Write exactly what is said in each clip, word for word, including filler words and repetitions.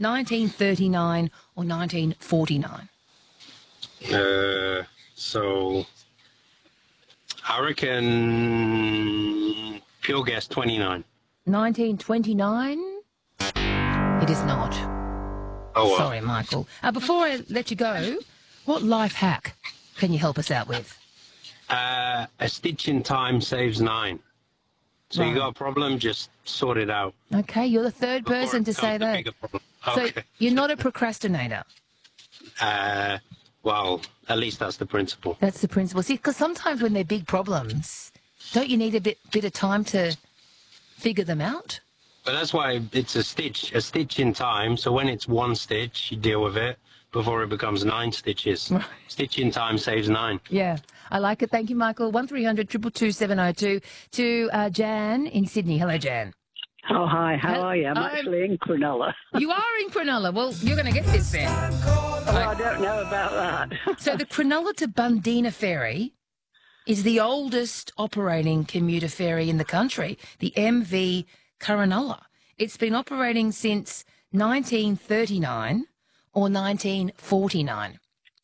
nineteen thirty-nine or nineteen forty-nine? Uh, so I reckon pure guess twenty-nine. nineteen twenty-nine? It is not. Oh, well. Sorry, Michael. Uh, before I let you go, what life hack can you help us out with? Uh, a stitch in time saves nine. So Right. you got a problem, just sort it out. Okay, you're the third before person it to say becomes a that. bigger problem. So Okay. you're not a procrastinator. Uh, well, at least that's the principle. That's the principle. See, because sometimes when they're big problems, don't you need a bit bit of time to figure them out? But that's why it's a stitch, a stitch in time. So when it's one stitch, you deal with it before it becomes nine stitches. Right. Stitch in time saves nine. Yeah, I like it. Thank you, Michael. one three hundred two two two seven oh two to uh, Jan in Sydney. Hello, Jan. Oh, hi, how Hel- are you? I'm I'm- actually in Cronulla. You are in Cronulla. Well, you're going to get this then. Oh, I don't know about that. So the Cronulla to Bundeena ferry is the oldest operating commuter ferry in the country, the M V Cronulla. It's been operating since nineteen thirty-nine or nineteen forty-nine.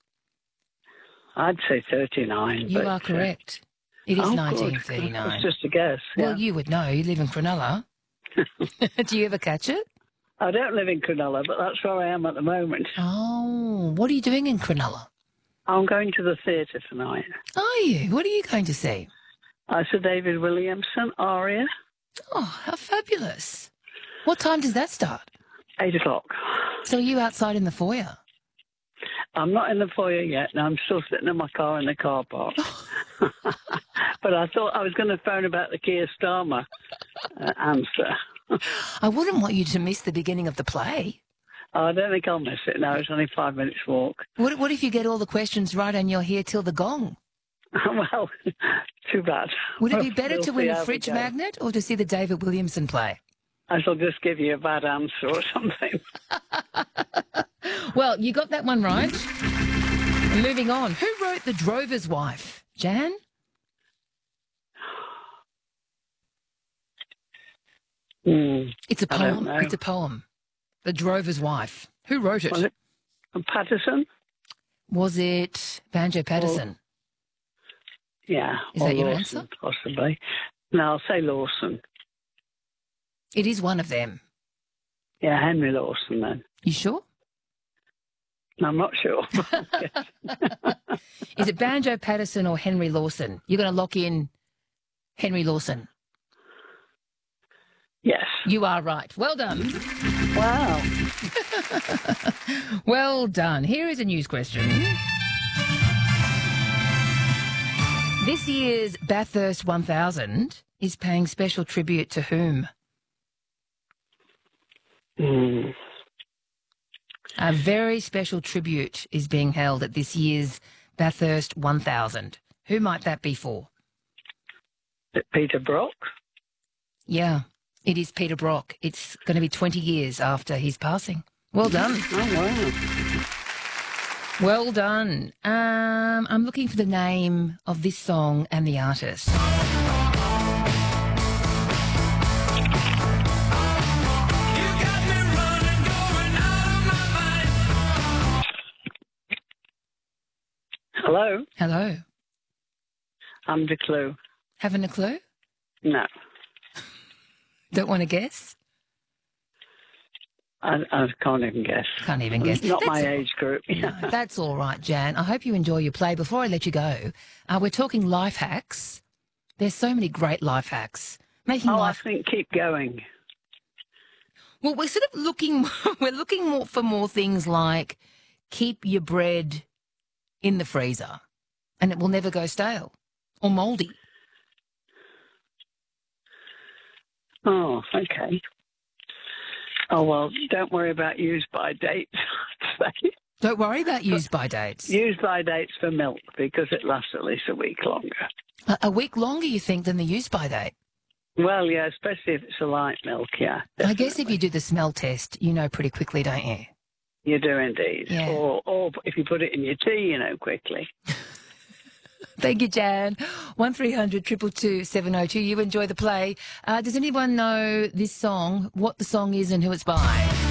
I'd say thirty-nine. You but, are correct. It is Oh, good. nineteen thirty-nine. It's just a guess. Well, Yeah. you would know. You live in Cronulla. Do you ever catch it? I don't live in Cronulla, but that's where I am at the moment. Oh, what are you doing in Cronulla? I'm going to the theatre tonight. Are you? What are you going to see? I saw David Williamson, aria, Oh, how fabulous. What time does that start? eight o'clock. So are you outside in the foyer? I'm not in the foyer yet, and I'm still sitting in my car in the car park. But I thought I was going to phone about the Keir Starmer uh, answer. I wouldn't want you to miss the beginning of the play. I don't think I'll miss it. No, it's only five minutes walk. What, what if you get all the questions right and you're here till the gong? Well, too bad. Would it be better We'll to see win a how we fridge go. magnet or to see the David Williamson play? I shall just give you a bad answer or something. Well, you got that one right. And moving on. Who wrote The Drover's Wife? Jan? Hmm. It's a I don't poem. know. It's a poem. The Drover's Wife. Who wrote it? Was it Patterson? Was it Banjo Patterson? Yeah. Is or that your Lawson, answer? Possibly. No, I'll say Lawson. It is one of them. Yeah, Henry Lawson then. You sure? I'm not sure. Is it Banjo Patterson or Henry Lawson? You're going to lock in Henry Lawson. Yes. You are right. Well done. Wow. Well done. Here is a news question. This year's Bathurst one thousand is paying special tribute to whom? Hmm. A very special tribute is being held at this year's Bathurst one thousand. Who might that be for? Peter Brock? Yeah, it is Peter Brock. It's going to be twenty years after his passing. Well done. Oh, wow. Well done. Um, I'm looking for the name of this song and the artist. Hello? Hello. I'm the clue. Having a clue? No. Don't want to guess? I, I can't even guess. Can't even guess. Not That's my all- age group. No, that's all right, Jan. I hope you enjoy your play. Before I let you go, uh, we're talking life hacks. There's so many great life hacks. Making Oh, I life. think keep going. Well, we're sort of looking. We're looking more for more things like keep your bread in the freezer, and it will never go stale or mouldy. Oh, okay. Oh, well, don't worry about use-by dates. I'd say. Don't worry about use-by dates. Use-by dates for milk because it lasts at least a week longer. A, a week longer, you think, than the use-by date? Well, yeah, especially if it's a light milk, yeah. I guess if definitely. you do the smell test, you know pretty quickly, don't you? You do indeed. Yeah. Or, or if you put it in your tea, you know, quickly. Thank you, Jan. one three hundred two two two seven oh two. You enjoy the play. Uh, does anyone know this song, what the song is and who it's by?